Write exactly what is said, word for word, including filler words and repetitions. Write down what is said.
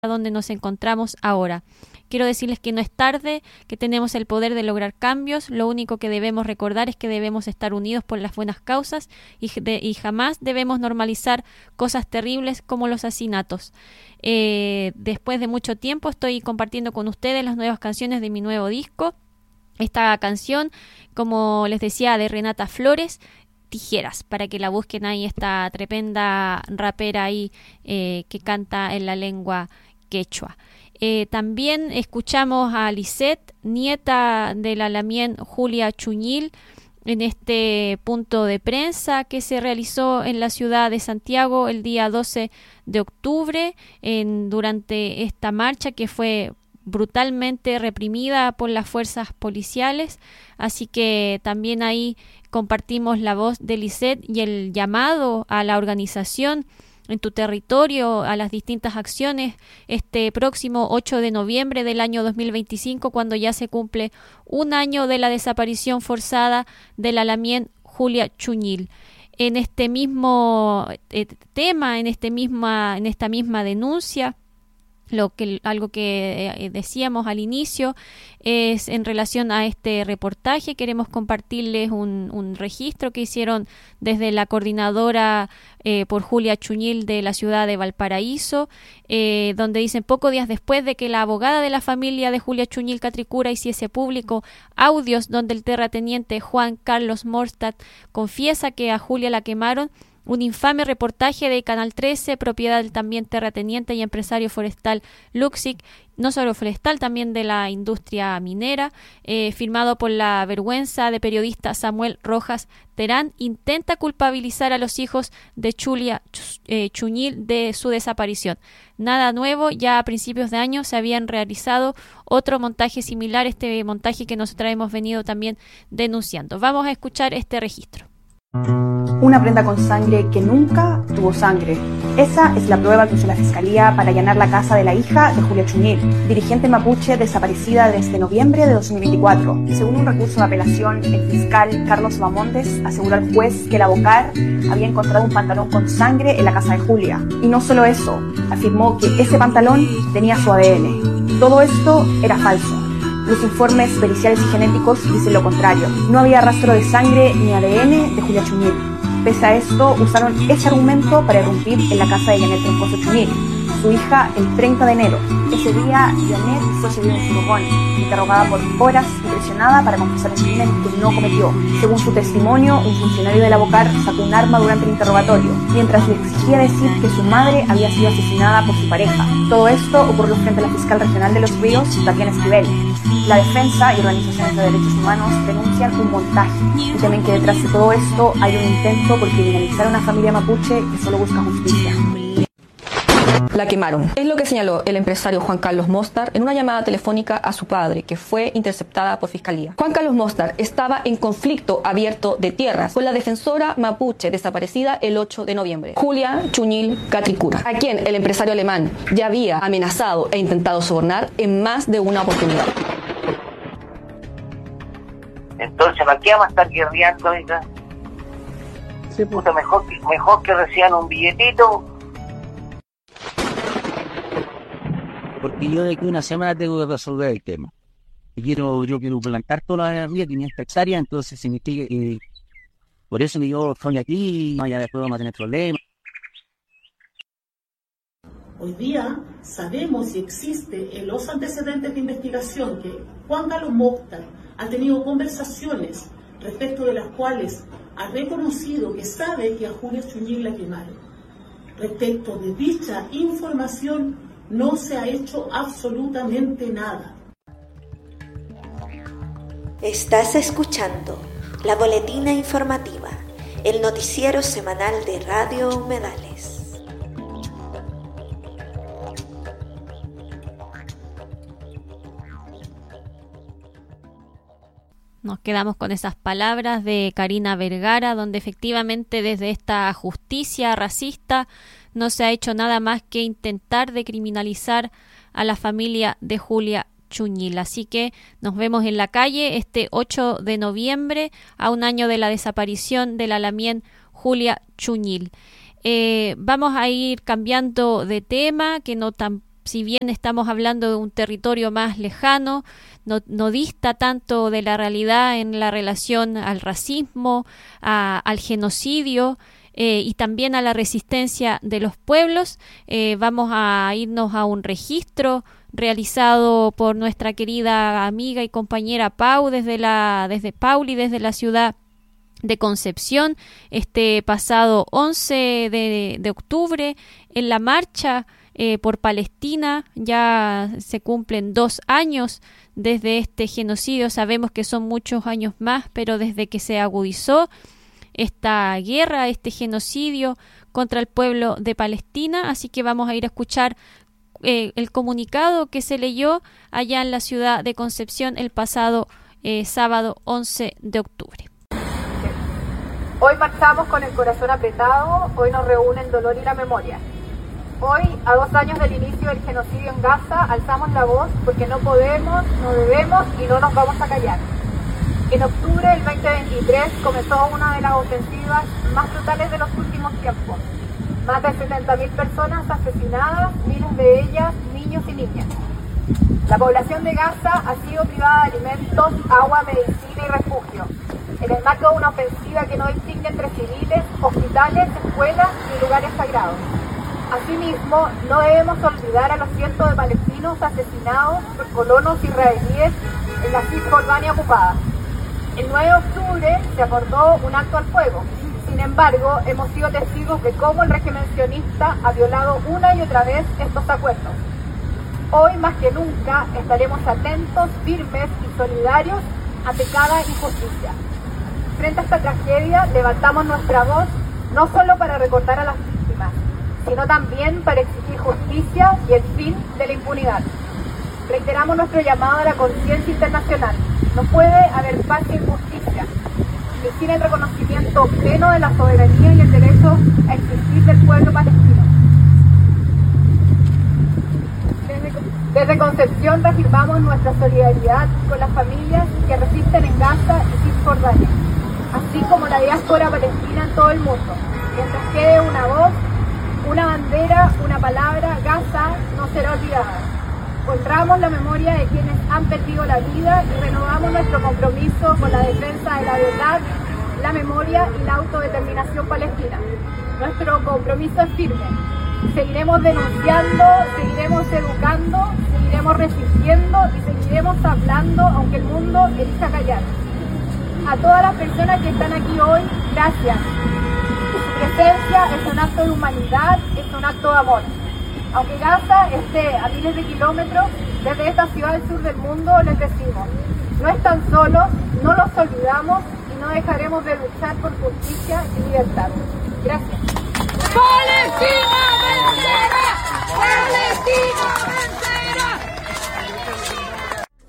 donde nos encontramos ahora. Quiero decirles que no es tarde, que tenemos el poder de lograr cambios. Lo único que debemos recordar es que debemos estar unidos por las buenas causas y, de, y jamás debemos normalizar cosas terribles como los asesinatos. Eh, después de mucho tiempo estoy compartiendo con ustedes las nuevas canciones de mi nuevo disco. Esta canción, como les decía, de Renata Flores, Tijeras, para que la busquen ahí, esta tremenda rapera ahí eh, que canta en la lengua quechua. Eh, también escuchamos a Lisette, nieta de la lamien Julia Chuñil, en este punto de prensa que se realizó en la ciudad de Santiago el día doce de octubre, en, durante esta marcha que fue brutalmente reprimida por las fuerzas policiales. Así que también ahí compartimos la voz de Lisette y el llamado a la organización en tu territorio, a las distintas acciones este próximo ocho de noviembre del año dos mil veinticinco, cuando ya se cumple un año de la desaparición forzada de la lamien Julia Chuñil. En este mismo eh, tema, en este misma, en esta misma denuncia, Lo que, algo que eh, decíamos al inicio es en relación a este reportaje. Queremos compartirles un, un registro que hicieron desde la coordinadora eh, por Julia Chuñil de la ciudad de Valparaíso, eh, donde dicen: pocos días después de que la abogada de la familia de Julia Chuñil Catricura hiciese público audios donde el terrateniente Juan Carlos Morstad confiesa que a Julia la quemaron, un infame reportaje de Canal trece, propiedad del también terrateniente y empresario forestal Luxic, no solo forestal, también de la industria minera, eh, firmado por la vergüenza de periodista Samuel Rojas Terán, intenta culpabilizar a los hijos de Julia eh, Chuñil de su desaparición. Nada nuevo, ya a principios de año se habían realizado otro montaje similar, este montaje que nosotros hemos venido también denunciando. Vamos a escuchar este registro. Una prenda con sangre que nunca tuvo sangre. Esa es la prueba que usó la Fiscalía para allanar la casa de la hija de Julia Chuñil, dirigente mapuche desaparecida desde noviembre de dos mil veinticuatro. Según un recurso de apelación, el fiscal Carlos Bamondes aseguró al juez que la Bocar había encontrado un pantalón con sangre en la casa de Julia. Y no solo eso, afirmó que ese pantalón tenía su A D N. Todo esto era falso. Los informes periciales y genéticos dicen lo contrario. No había rastro de sangre ni A D N de Julia Chuñil. Pese a esto, usaron ese argumento para irrumpir en la casa de Janet Troncoso Chuñil, su hija, el treinta de enero. Ese día, Janet fue subida en furgón, interrogada por horas y presionada para confesar un crimen que no cometió. Según su testimonio, un funcionario de la Bocar sacó un arma durante el interrogatorio, mientras le exigía decir que su madre había sido asesinada por su pareja. Todo esto ocurrió frente a la fiscal regional de Los Ríos, Tatiana Esquivel. La defensa y organizaciones de derechos humanos denuncian un montaje y temen que detrás de todo esto hay un intento por criminalizar a una familia mapuche que solo busca justicia. La quemaron. Es lo que señaló el empresario Juan Carlos Mostar en una llamada telefónica a su padre, que fue interceptada por Fiscalía. Juan Carlos Mostar estaba en conflicto abierto de tierras con la defensora mapuche desaparecida el ocho de noviembre, Julia Chuñil Catricura, a quien el empresario alemán ya había amenazado e intentado sobornar en más de una oportunidad. Entonces, ¿para qué vamos a estar guerreando, oiga? Sí, pues. Puta, mejor que, mejor que reciban un billetito. Porque yo de aquí a una semana tengo que resolver el tema. Y quiero, yo quiero plantar toda la energía, quinientas hectáreas, entonces significa que por eso que yo estoy aquí, y ya después vamos a tener problemas. Hoy día sabemos y existe en los antecedentes de investigación que Juan Carlos Mostar ha tenido conversaciones respecto de las cuales ha reconocido que sabe que a Julia Chuñil la quemaron. Respecto de dicha información, no se ha hecho absolutamente nada. Estás escuchando la Boletina Informativa, el noticiero semanal de Radio Humedales. Nos quedamos con esas palabras de Karina Vergara, donde efectivamente desde esta justicia racista no se ha hecho nada más que intentar de criminalizar a la familia de Julia Chuñil. Así que nos vemos en la calle este ocho de noviembre, a un año de la desaparición de la lamien Julia Chuñil. Eh, vamos a ir cambiando de tema, que no tan si bien estamos hablando de un territorio más lejano, no, no dista tanto de la realidad en la relación al racismo, a, al genocidio eh, y también a la resistencia de los pueblos. Eh, vamos a irnos a un registro realizado por nuestra querida amiga y compañera Pau desde la desde Pauli desde la ciudad de Concepción este pasado once de, de octubre en la marcha eh, por Palestina. Ya se cumplen dos años desde este genocidio. Sabemos que son muchos años más, pero desde que se agudizó esta guerra, este genocidio contra el pueblo de Palestina. Así que vamos a ir a escuchar eh, el comunicado que se leyó allá en la ciudad de Concepción el pasado eh, sábado once de octubre. Hoy marchamos con el corazón apretado, hoy nos reúne el dolor y la memoria. Hoy, a dos años del inicio del genocidio en Gaza, alzamos la voz porque no podemos, no debemos y no nos vamos a callar. En octubre del veinte veintitrés comenzó una de las ofensivas más brutales de los últimos tiempos. Más de setenta mil personas asesinadas, miles de ellas niños y niñas. La población de Gaza ha sido privada de alimentos, agua, medicina y refugio, en el marco de una ofensiva que no distingue entre civiles, hospitales, escuelas y lugares sagrados. Asimismo, no debemos olvidar a los cientos de palestinos asesinados por colonos israelíes en la Cisjordania ocupada. El nueve de octubre se acordó un alto al fuego. Sin embargo, hemos sido testigos de cómo el régimen sionista ha violado una y otra vez estos acuerdos. Hoy, más que nunca, estaremos atentos, firmes y solidarios ante cada injusticia. Frente a esta tragedia, levantamos nuestra voz no solo para recordar a las víctimas, sino también para exigir justicia y el fin de la impunidad. Reiteramos nuestro llamado a la conciencia internacional. No puede haber paz sin justicia, ni sin el reconocimiento pleno de la soberanía y el derecho a existir del pueblo palestino. Desde, desde Concepción reafirmamos nuestra solidaridad con las familias que resisten en Gaza y Cisjordania, así como la diáspora palestina en todo el mundo. Mientras quede una voz, una bandera, una palabra, Gaza no será olvidada. Honramos la memoria de quienes han perdido la vida y renovamos nuestro compromiso con la defensa de la verdad, la memoria y la autodeterminación palestina. Nuestro compromiso es firme. Seguiremos denunciando, seguiremos educando, seguiremos resistiendo y seguiremos hablando aunque el mundo elija callar. A todas las personas que están aquí hoy, gracias. Su presencia es un acto de humanidad, es un acto de amor. Aunque Gaza esté a miles de kilómetros, desde esta ciudad del sur del mundo les decimos, no están solos, no los olvidamos y no dejaremos de luchar por justicia y libertad. Gracias. ¡Palestina vencerá!